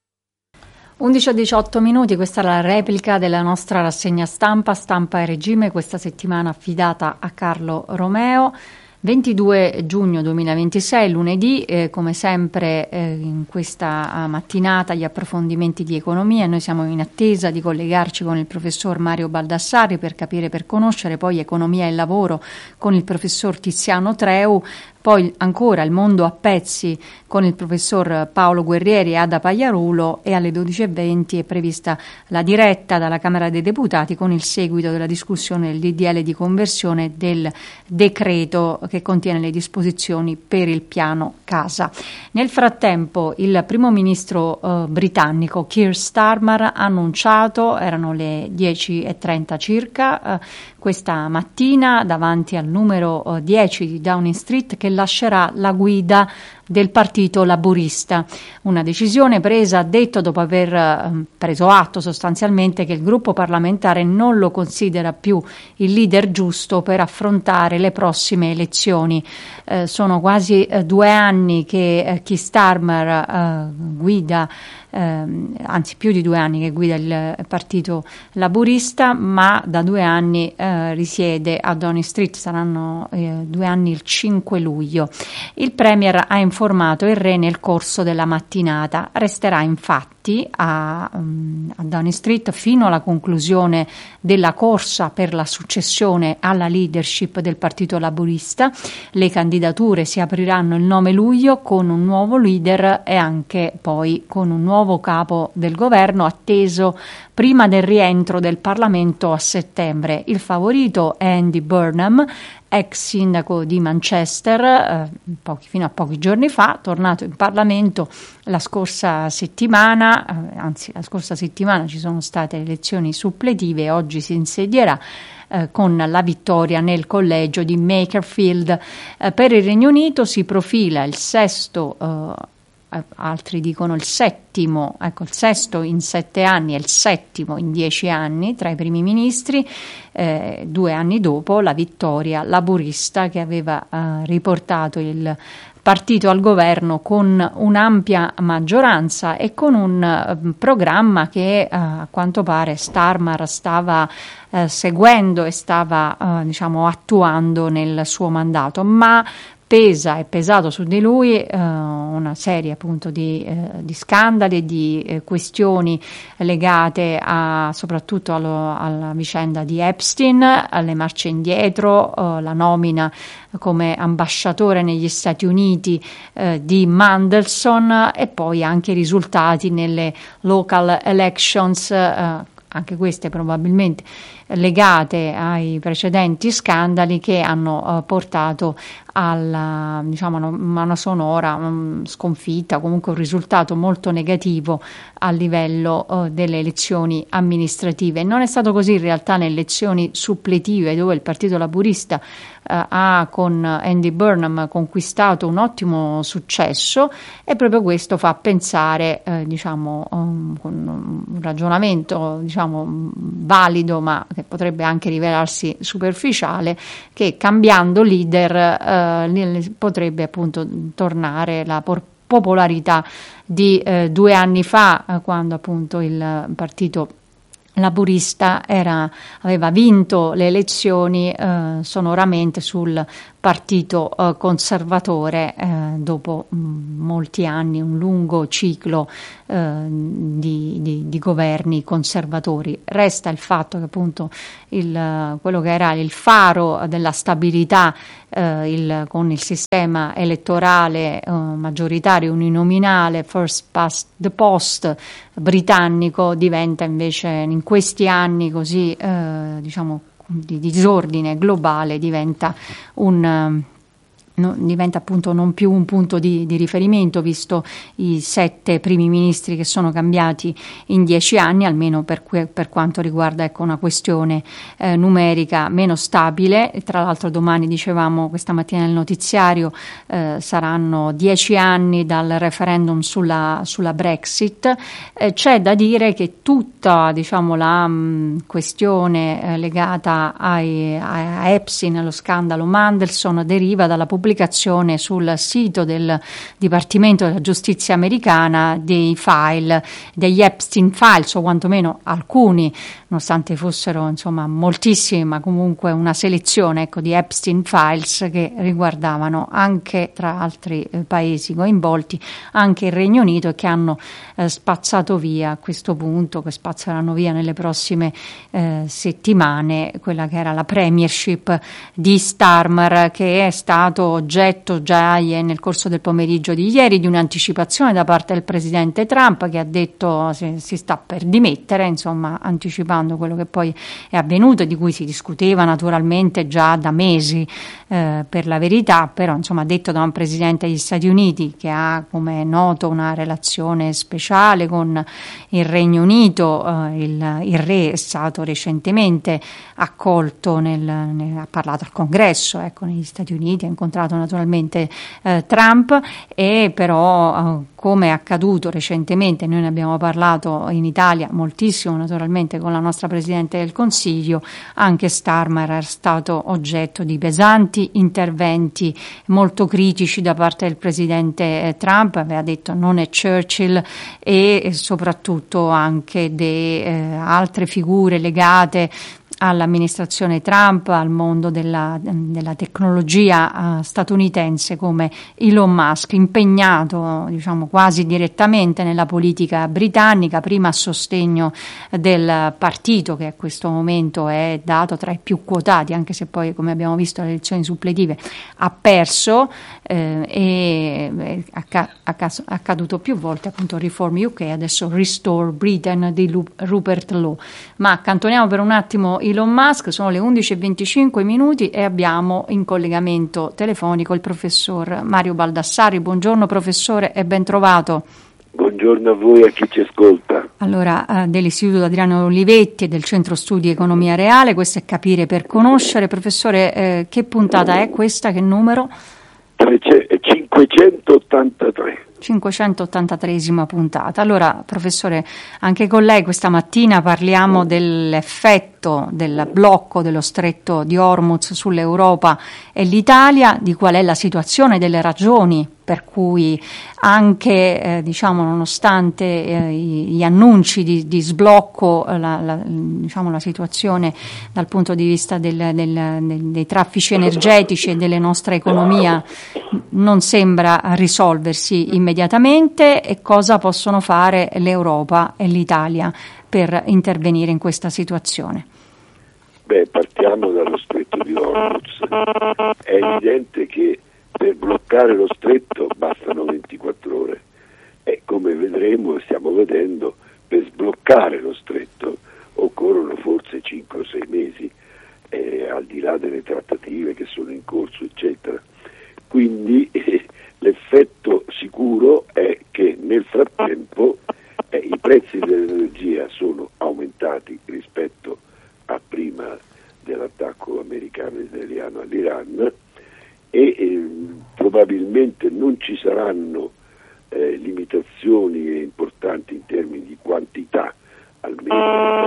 Speaker 2: undici e diciotto minuti, questa è la replica della nostra rassegna stampa, Stampa e Regime, questa settimana affidata a Carlo Romeo. ventidue giugno duemilaventisei, lunedì, eh, come sempre eh, in questa mattinata gli approfondimenti di economia. Noi siamo in attesa di collegarci con il professor Mario Baldassarri per capire, per conoscere poi economia e lavoro con il professor Tiziano Treu. Poi ancora il mondo a pezzi con il professor Paolo Guerrieri e Ada Pagliarulo, e alle dodici e venti è prevista la diretta dalla Camera dei Deputati con il seguito della discussione del D D L di conversione del decreto che contiene le disposizioni per il piano casa. Nel frattempo il primo ministro eh, britannico Keir Starmer ha annunciato, erano le dieci e trenta circa, eh, questa mattina davanti al numero dieci di Downing Street, che lascerà la guida del Partito Laburista. Una decisione presa, ha detto, dopo aver eh, preso atto sostanzialmente che il gruppo parlamentare non lo considera più il leader giusto per affrontare le prossime elezioni. Eh, sono quasi eh, due anni che eh, Keir Starmer eh, guida Eh, anzi più di due anni che guida il Partito Laburista, ma da due anni eh, risiede a Downing Street, saranno eh, due anni il cinque luglio. Il Premier ha informato il Re nel corso della mattinata, resterà infatti a, um, a Downing Street fino alla conclusione della corsa per la successione alla leadership del Partito Laburista. Le candidature si apriranno il nove luglio con un nuovo leader e anche poi con un nuovo capo del governo atteso prima del rientro del Parlamento a settembre. Il favorito è Andy Burnham, ex sindaco di Manchester, eh, pochi, fino a pochi giorni fa, tornato in Parlamento la scorsa settimana, eh, anzi la scorsa settimana ci sono state elezioni suppletive e oggi si insedierà eh, con la vittoria nel collegio di Makerfield. Eh, per il Regno Unito si profila il sesto eh, altri dicono il settimo, ecco il sesto in sette anni e il settimo in dieci anni tra i primi ministri, eh, due anni dopo la vittoria laburista che aveva eh, riportato il partito al governo con un'ampia maggioranza e con un uh, programma che uh, a quanto pare Starmer stava uh, seguendo e stava uh, diciamo attuando nel suo mandato, ma pesa è pesato su di lui eh, una serie appunto di, eh, di scandali, di eh, questioni legate a, soprattutto allo, alla vicenda di Epstein, alle marce indietro, eh, la nomina come ambasciatore negli Stati Uniti eh, di Mandelson e poi anche i risultati nelle local elections, eh, anche queste probabilmente legate ai precedenti scandali che hanno uh, portato alla diciamo una, una sonora um, sconfitta, comunque un risultato molto negativo a livello uh, delle elezioni amministrative. Non è stato così in realtà nelle elezioni suppletive, dove il Partito Laburista uh, ha con Andy Burnham conquistato un ottimo successo, e proprio questo fa pensare uh, diciamo um, con un ragionamento diciamo valido, ma che potrebbe anche rivelarsi superficiale, che cambiando leader eh, potrebbe appunto tornare la por- popolarità di eh, due anni fa, eh, quando appunto il partito laburista era, aveva vinto le elezioni eh, sonoramente sul partito eh, conservatore eh, dopo mh, molti anni, un lungo ciclo eh, di, di, di governi conservatori. Resta il fatto che appunto il, quello che era il faro della stabilità eh, il, con il sistema elettorale eh, maggioritario uninominale, first past the post britannico, diventa invece in questi anni così eh, diciamo di disordine globale, diventa un No, diventa appunto non più un punto di, di riferimento, visto i sette primi ministri che sono cambiati in dieci anni, almeno per, que, per quanto riguarda ecco, una questione eh, numerica meno stabile. E tra l'altro domani, dicevamo questa mattina nel notiziario, eh, saranno dieci anni dal referendum sulla, sulla Brexit. Eh, c'è da dire che tutta diciamo, la mh, questione eh, legata ai, a, a Epstein, allo scandalo Mandelson, deriva dalla pubblicazione pubblicazione sul sito del Dipartimento della Giustizia americana dei file, degli Epstein Files, o quantomeno alcuni, nonostante fossero insomma moltissimi, ma comunque una selezione ecco, di Epstein Files che riguardavano anche, tra altri eh, paesi coinvolti, anche il Regno Unito, e che hanno eh, spazzato via a questo punto, che spazzeranno via nelle prossime eh, settimane, quella che era la premiership di Starmer, che è stato oggetto già nel corso del pomeriggio di ieri di un'anticipazione da parte del presidente Trump, che ha detto si, si sta per dimettere, insomma anticipando quello che poi è avvenuto e di cui si discuteva naturalmente già da mesi eh, per la verità, però insomma detto da un presidente degli Stati Uniti che ha, come è noto, una relazione speciale con il Regno Unito. eh, il, il re è stato recentemente accolto nel, nel, ha parlato al Congresso ecco, negli Stati Uniti, ha incontrato naturalmente eh, Trump, e però eh, come è accaduto recentemente, noi ne abbiamo parlato in Italia moltissimo naturalmente con la nostra Presidente del Consiglio, anche Starmer è stato oggetto di pesanti interventi molto critici da parte del Presidente eh, Trump, aveva detto non è Churchill, e, e soprattutto anche di eh, altre figure legate all'amministrazione Trump, al mondo della, della tecnologia uh, statunitense, come Elon Musk, impegnato diciamo quasi direttamente nella politica britannica, prima a sostegno del partito che a questo momento è dato tra i più quotati, anche se poi, come abbiamo visto alle elezioni suppletive, ha perso eh, e è acc- acc- accaduto più volte, appunto Reform U K, adesso Restore Britain di Lu- Rupert Lowe. Ma accantoniamo per un attimo Elon Musk, sono le undici e venticinque minuti e abbiamo in collegamento telefonico il professor Mario Baldassarri. Buongiorno professore e ben trovato.
Speaker 3: Buongiorno a voi e a chi ci ascolta.
Speaker 2: Allora, eh, dell'Istituto Adriano Olivetti e del Centro Studi Economia Reale, questo è Capire per Conoscere. Professore, eh, che puntata è questa? Che numero?
Speaker 3: cinquecentottantatré.
Speaker 2: cinquecentottantatreesima puntata. Allora, professore, anche con lei questa mattina parliamo dell'effetto del blocco dello stretto di Hormuz sull'Europa e l'Italia, di qual è la situazione, delle ragioni per cui anche eh, diciamo nonostante eh, gli annunci di, di sblocco la, la, diciamo, la situazione dal punto di vista del, del, del, dei traffici energetici e della nostra economia non sembra risolversi immediatamente, e cosa possono fare l'Europa e l'Italia per intervenire in questa situazione?
Speaker 3: Beh, partiamo dallo stretto di Hormuz. È evidente che per bloccare lo stretto bastano ventiquattro ore, e come vedremo, stiamo vedendo, per sbloccare lo stretto occorrono forse cinque o sei mesi, eh, al di là delle trattative che sono in corso, eccetera. Quindi eh, l'effetto sicuro è che nel frattempo eh, i prezzi dell'energia sono aumentati rispetto a prima dell'attacco americano e israeliano all'Iran, e eh, probabilmente non ci saranno eh, limitazioni importanti in termini di quantità, almeno nei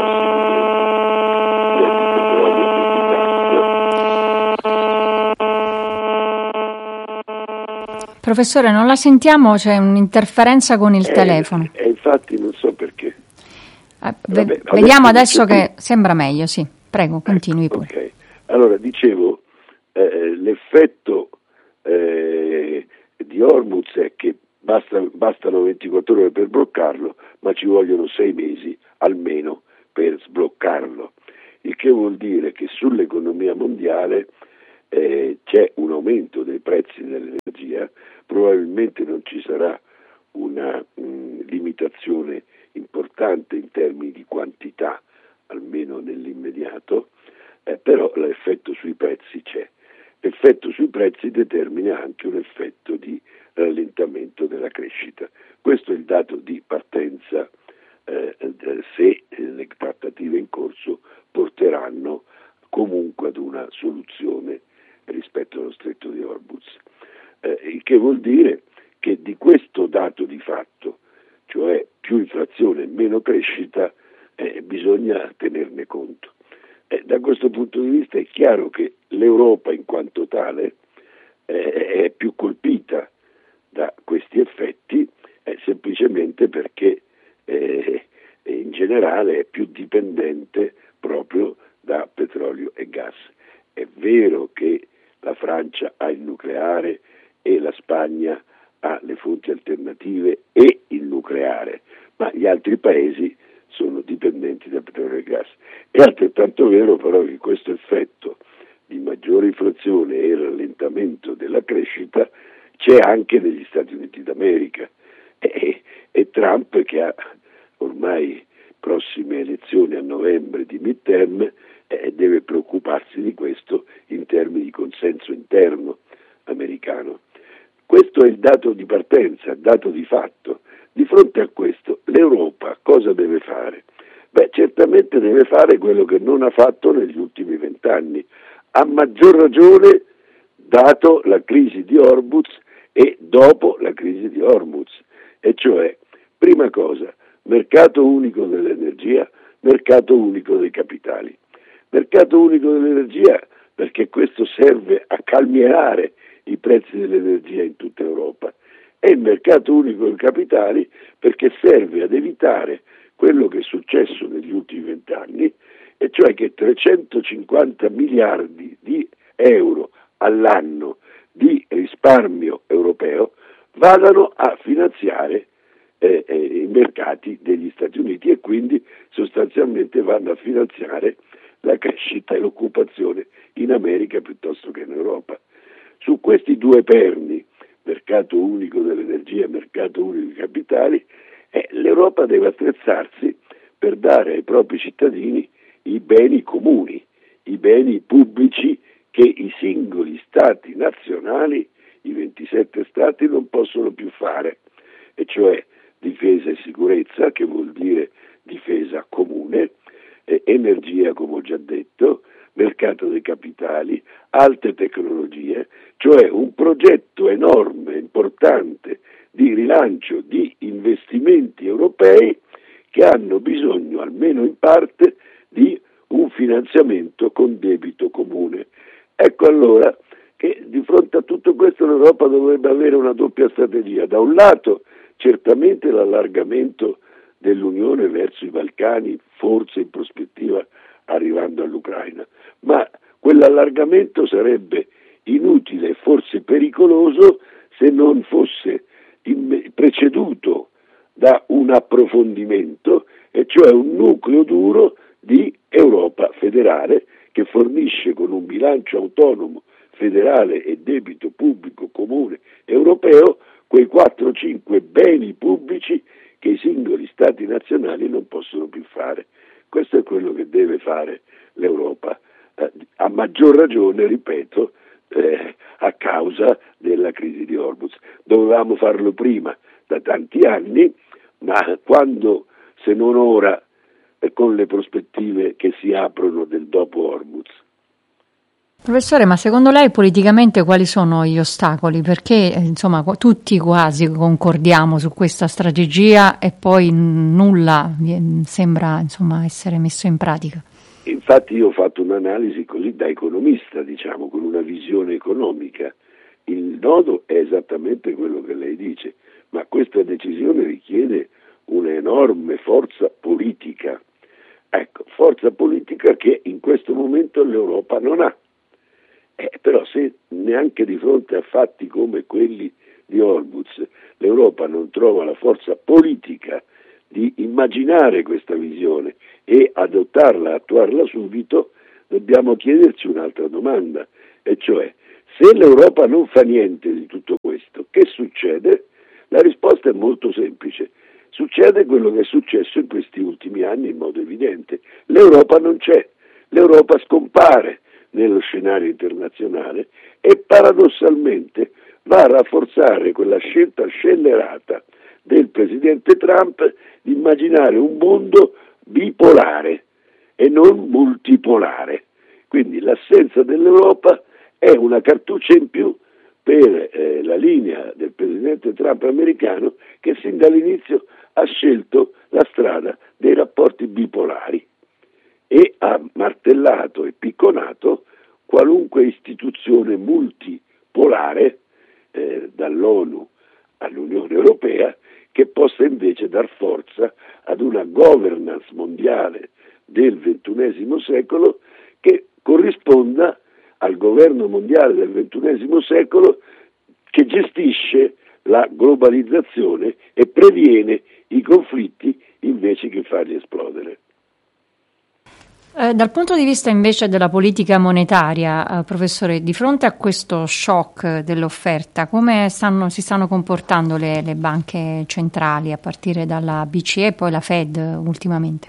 Speaker 3: prossimi.
Speaker 2: Professore, non la sentiamo, c'è un'interferenza con il
Speaker 3: eh,
Speaker 2: telefono.
Speaker 3: E eh, infatti non so perché.
Speaker 2: Eh, Vabbè, vediamo adesso che più. Sembra meglio, sì. Prego, continui
Speaker 3: ecco,
Speaker 2: pure.
Speaker 3: Okay. Allora, dicevo, eh, eh, l'effetto eh, di Hormuz è che basta, bastano ventiquattro ore per bloccarlo, ma ci vogliono sei mesi almeno per sbloccarlo, il che vuol dire che sull'economia mondiale eh, c'è un aumento dei prezzi dell'energia, probabilmente non ci sarà una mh, limitazione importante in termini di quantità, almeno nell'immediato, eh, però l'effetto sui prezzi c'è. L'effetto sui prezzi determina anche un effetto di rallentamento della crescita. Questo è il dato di partenza eh, se le trattative in corso porteranno comunque ad una soluzione rispetto allo stretto di Hormuz. Eh, il che vuol dire che di questo dato di fatto, cioè più inflazione e meno crescita, eh, bisogna tenerne conto. Eh, da questo punto di vista è chiaro che l'Europa in quanto tale eh, è più colpita da questi effetti eh, semplicemente perché eh, in generale è più dipendente proprio da petrolio e gas. È vero che la Francia ha il nucleare e la Spagna ha le fonti alternative e il nucleare, ma gli altri paesi sono dipendenti da petrolio e gas. È altrettanto vero però che questo effetto di maggiore inflazione e rallentamento della crescita c'è anche negli Stati Uniti d'America e, e Trump, che ha ormai prossime elezioni a novembre di midterm, eh, deve preoccuparsi di questo in termini di consenso interno americano. Questo è il dato di partenza, il dato di fatto. Di fronte a questo l'Europa cosa deve fare? Beh, certamente deve fare quello che non ha fatto negli ultimi vent'anni, a maggior ragione dato la crisi di Hormuz e dopo la crisi di Hormuz, e cioè, prima cosa, mercato unico dell'energia, mercato unico dei capitali. Mercato unico dell'energia perché questo serve a calmierare i prezzi dell'energia in tutta Europa, e il mercato unico dei capitali perché serve ad evitare quello che è successo negli ultimi vent'anni, e cioè che trecentocinquanta miliardi di euro all'anno di risparmio europeo vadano a finanziare eh, eh, i mercati degli Stati Uniti, e quindi sostanzialmente vanno a finanziare la crescita e l'occupazione in America piuttosto che in Europa. Su questi due perni, mercato unico dell'energia e mercato unico dei capitali, eh, l'Europa deve attrezzarsi per dare ai propri cittadini i beni comuni, i beni pubblici che i singoli stati nazionali, i ventisette stati, non possono più fare, e cioè difesa e sicurezza, che vuol dire difesa comune, eh, energia, come ho già detto, mercato dei capitali, alte tecnologie, cioè un progetto enorme, importante di rilancio di investimenti europei che hanno bisogno, almeno in parte, di un finanziamento con debito comune. Ecco allora che di fronte a tutto questo l'Europa dovrebbe avere una doppia strategia. Da un lato certamente l'allargamento dell'Unione verso i Balcani, forse in prospettiva arrivando all'Ucraina, ma quell'allargamento sarebbe inutile e forse pericoloso se non fosse in, preceduto da un approfondimento, e cioè un nucleo duro di Europa federale che fornisce con un bilancio autonomo federale e debito pubblico comune europeo quei quattro cinque beni pubblici che i singoli stati nazionali non possono più fare. Questo è quello che deve fare l'Europa, eh, a maggior ragione, ripeto, eh, a causa della crisi di Hormuz. Dovevamo farlo prima, da tanti anni, ma quando, se non ora, eh, con le prospettive che si aprono del dopo Hormuz.
Speaker 2: Professore, ma secondo lei politicamente quali sono gli ostacoli? Perché eh, insomma tutti quasi concordiamo su questa strategia e poi nulla sembra insomma essere messo in pratica.
Speaker 3: Infatti io ho fatto un'analisi così da economista, diciamo, con una visione economica. Il nodo è esattamente quello che lei dice, ma questa decisione richiede un'enorme forza politica. Ecco, forza politica che in questo momento l'Europa non ha. Eh, però se neanche di fronte a fatti come quelli di Olmutz l'Europa non trova la forza politica di immaginare questa visione e adottarla, attuarla subito, dobbiamo chiederci un'altra domanda, e cioè, se l'Europa non fa niente di tutto questo, che succede? La risposta è molto semplice. Succede quello che è successo in questi ultimi anni in modo evidente. L'Europa non c'è, l'Europa scompare nello scenario internazionale e paradossalmente va a rafforzare quella scelta scellerata del presidente Trump di immaginare un mondo bipolare e non multipolare. Quindi l'assenza dell'Europa è una cartuccia in più per eh, la linea del presidente Trump americano, che sin dall'inizio ha scelto la strada dei rapporti bipolari e ha martellato e picconato qualunque istituzione multipolare, eh, dall'ONU all'Unione Europea, che possa invece dar forza ad una governance mondiale del ventunesimo secolo che corrisponda al governo mondiale del ventunesimo secolo, che gestisce la globalizzazione e previene i conflitti invece che farli esplodere.
Speaker 2: Eh, dal punto di vista invece della politica monetaria, eh, professore, di fronte a questo shock dell'offerta, come stanno, si stanno comportando le, le banche centrali, a partire dalla B C E e poi la Fed ultimamente?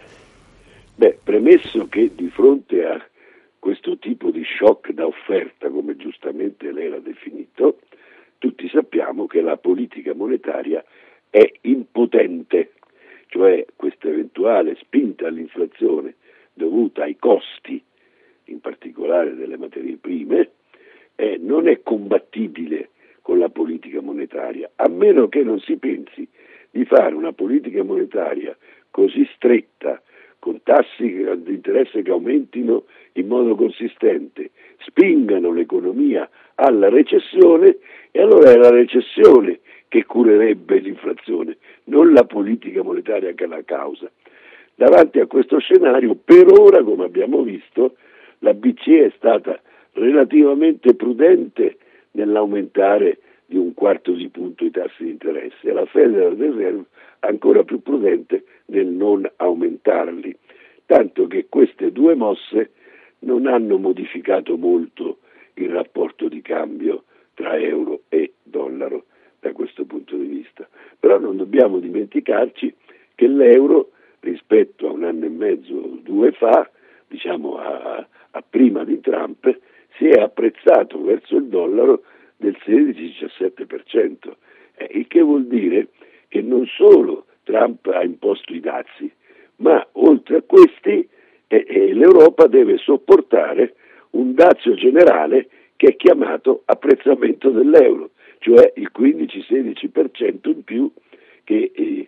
Speaker 3: Beh, premesso che di fronte a questo tipo di shock da offerta, come giustamente lei l'ha definito, tutti sappiamo che la politica monetaria è impotente, cioè questa eventuale spinta all'inflazione dovuta ai costi, in particolare delle materie prime, eh, non è combattibile con la politica monetaria, a meno che non si pensi di fare una politica monetaria così stretta, con tassi di interesse che aumentino in modo consistente, spingano l'economia alla recessione, e allora è la recessione che curerebbe l'inflazione, non la politica monetaria che è la causa. Davanti a questo scenario, per ora, come abbiamo visto, la B C E è stata relativamente prudente nell'aumentare di un quarto di punto i tassi di interesse, e la Federal Reserve ancora più prudente nel non aumentarli, tanto che queste due mosse non hanno modificato molto il rapporto di cambio tra euro e dollaro da questo punto di vista. Però non dobbiamo dimenticarci che l'euro, rispetto a un anno e mezzo o due fa, diciamo a, a prima di Trump, si è apprezzato verso il dollaro del sedici diciassette per cento, eh, il che vuol dire che non solo Trump ha imposto i dazi, ma oltre a questi eh, eh, l'Europa deve sopportare un dazio generale che è chiamato apprezzamento dell'euro, cioè il quindici sedici per cento in più che eh,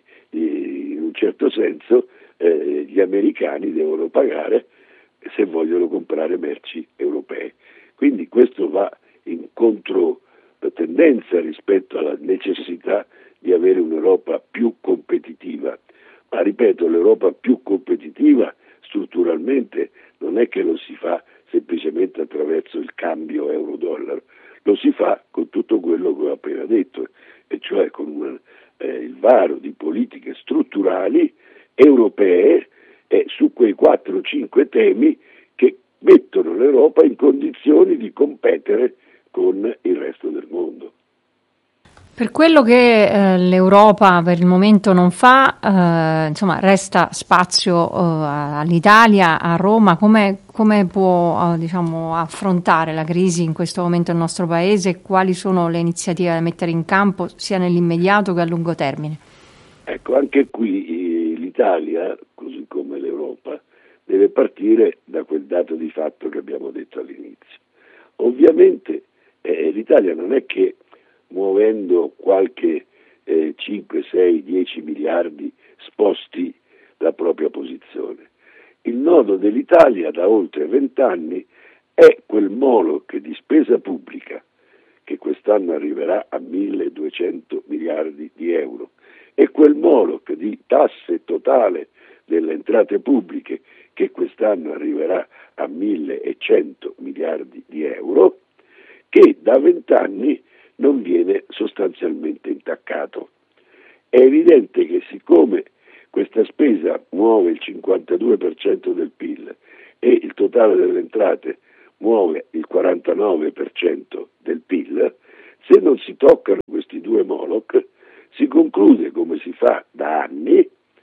Speaker 3: in un certo senso eh, gli americani devono pagare se vogliono comprare merci europee. Quindi questo va in controtendenza rispetto alla necessità di avere un'Europa più competitiva. Ma ripeto, l'Europa più competitiva strutturalmente non è che lo si fa semplicemente attraverso il cambio euro-dollaro, lo si fa con tutto quello che ho appena detto, e cioè con una, eh, il varo di politiche strutturali europee eh, su quei quattro o cinque temi che mettono l'Europa in condizioni di competere con il resto del mondo.
Speaker 2: Per quello che eh, l'Europa per il momento non fa, eh, insomma, resta spazio eh, all'Italia, a Roma. Come, come può eh, diciamo, affrontare la crisi in questo momento il nostro Paese? Quali sono le iniziative da mettere in campo sia nell'immediato che a lungo termine?
Speaker 3: Ecco, anche qui eh, l'Italia, così come l'Europa, deve partire da quel dato di fatto che abbiamo detto all'inizio. Ovviamente eh, l'Italia non è che muovendo qualche eh, cinque, sei, dieci miliardi sposti la propria posizione. Il nodo dell'Italia da oltre vent'anni è quel moloch di spesa pubblica che quest'anno arriverà a milleduecento miliardi di euro e quel moloch di tasse totale delle entrate pubbliche che quest'anno arriverà a millecento miliardi di euro, che da vent'anni non viene sostanzialmente intaccato. È evidente che siccome questa spesa muove il cinquantadue per cento del P I L e il totale delle entrate muove il quarantanove per cento del P I L, se non si toccano questi due Moloch, si conclude, come si fa da anni,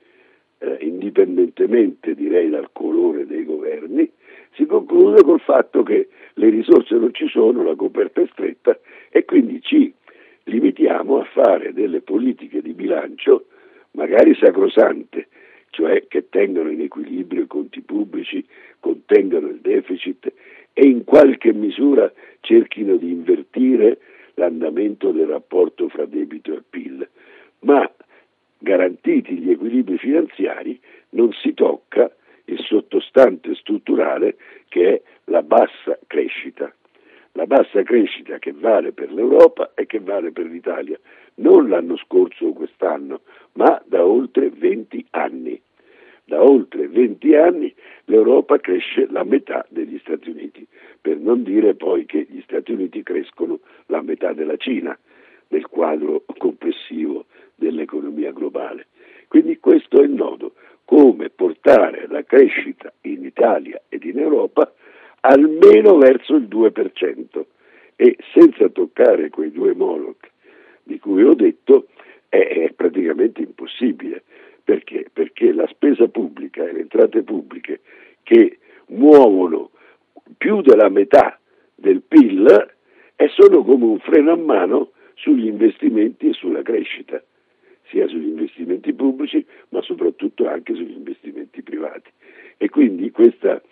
Speaker 3: eh, indipendentemente direi dal colore dei governi, si conclude col fatto che le risorse non ci sono, la coperta è stretta e quindi ci limitiamo a fare delle politiche di bilancio magari sacrosante, cioè che tengano in equilibrio i conti pubblici, contengano il deficit e in qualche misura cerchino di invertire l'andamento del rapporto fra debito e P I L, ma garantiti gli equilibri finanziari non si tocca il sottostante strutturale che è la bassa crescita. La bassa crescita che vale per l'Europa e che vale per l'Italia, non l'anno scorso o quest'anno, ma da oltre venti anni. Da oltre venti anni l'Europa cresce la metà degli Stati Uniti, per non dire poi che gli Stati Uniti crescono la metà della Cina nel quadro complessivo dell'economia globale. Quindi questo è il nodo, come portare la crescita in Italia ed in Europa almeno verso il due per cento e senza toccare quei due Moloch di cui ho detto è, è praticamente impossibile. Perché? Perché la spesa pubblica e le entrate pubbliche che muovono più della metà del P I L e sono come un freno a mano sugli investimenti e sulla crescita, sia sugli investimenti pubblici ma soprattutto anche sugli investimenti privati. E quindi questo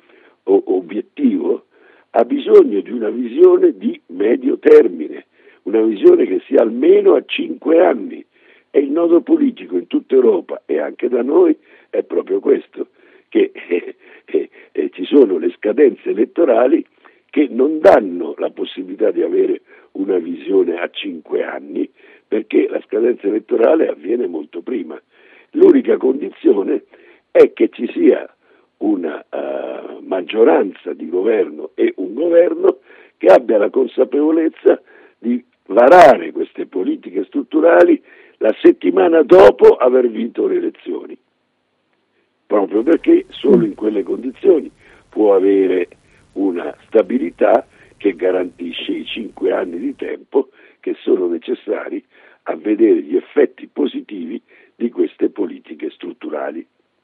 Speaker 3: obiettivo ha bisogno di una visione di medio termine, una visione che sia almeno a cinque anni. E il nodo politico in tutta Europa e anche da noi è proprio questo, che eh, eh, eh, ci sono le scadenze elettorali che non danno la possibilità di avere una visione a cinque anni, perché la scadenza elettorale avviene molto prima. L'unica condizione è che ci sia una uh, maggioranza di governo e un governo che abbia la consapevolezza di varare queste politiche strutturali la settimana dopo aver vinto le elezioni, proprio perché solo in quelle condizioni può avere una stabilità che garantisce i cinque anni di tempo che sono necessari a vedere gli effetti positivi di queste politiche strutturali.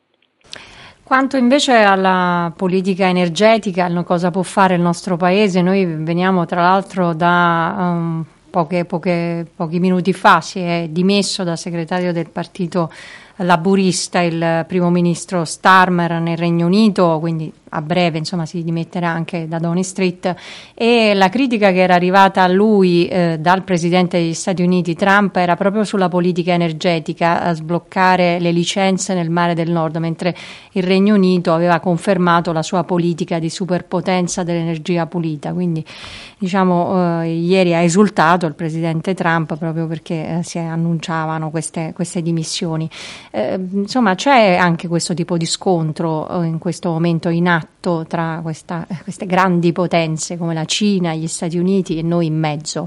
Speaker 2: Quanto invece alla politica energetica, cosa può fare il nostro Paese? Noi veniamo tra l'altro da um, poche, poche, pochi minuti fa, si è dimesso da segretario del partito laburista il primo ministro Starmer nel Regno Unito, quindi a breve insomma si dimetterà anche da Downing Street, e la critica che era arrivata a lui eh, dal presidente degli Stati Uniti Trump era proprio sulla politica energetica, a sbloccare le licenze nel Mare del Nord, mentre il Regno Unito aveva confermato la sua politica di superpotenza dell'energia pulita. Quindi diciamo eh, ieri ha esultato il presidente Trump proprio perché eh, si annunciavano queste, queste dimissioni. Eh, insomma c'è anche questo tipo di scontro eh, in questo momento in atto tra questa, queste grandi potenze come la Cina, gli Stati Uniti e noi in mezzo.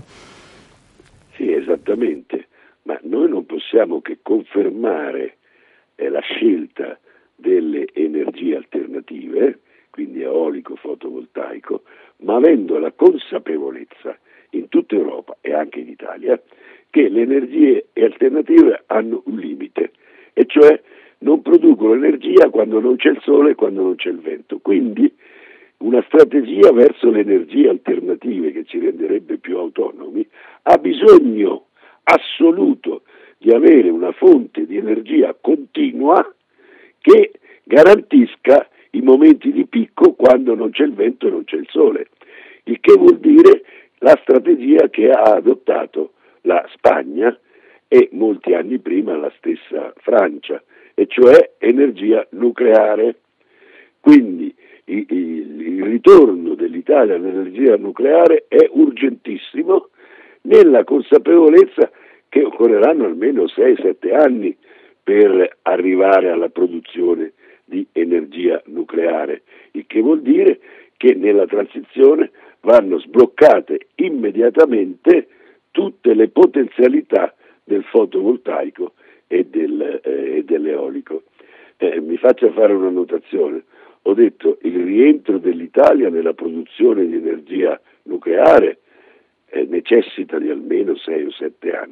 Speaker 3: Sì, esattamente, ma noi non possiamo che confermare eh, la scelta delle energie alternative, quindi eolico, fotovoltaico, ma avendo la consapevolezza in tutta Europa e anche in Italia che le energie alternative hanno un limite, e cioè non producono energia quando non c'è il sole e quando non c'è il vento. Quindi una strategia verso le energie alternative che ci renderebbe più autonomi ha bisogno assoluto di avere una fonte di energia continua che garantisca i momenti di picco quando non c'è il vento e non c'è il sole, il che vuol dire la strategia che ha adottato la Spagna e molti anni prima la stessa Francia, e cioè energia nucleare. Quindi il, il, il ritorno dell'Italia all'energia nucleare è urgentissimo, nella consapevolezza che occorreranno almeno sei sette anni per arrivare alla produzione di energia nucleare, il che vuol dire che nella transizione vanno sbloccate immediatamente tutte le potenzialità del fotovoltaico e, del, eh, e dell'eolico. Eh, mi faccia fare una notazione. Ho detto il rientro dell'Italia nella produzione di energia nucleare eh, necessita di almeno sei o sette anni.